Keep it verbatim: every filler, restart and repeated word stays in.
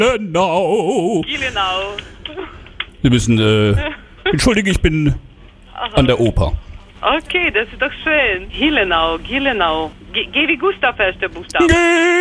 Genau. Gielenau. Sie müssen, äh, entschuldige, ich bin an der Oper. Okay, das ist doch schön. Gielenau, Gielenau. G, G wie Gustav, erster Buchstabe.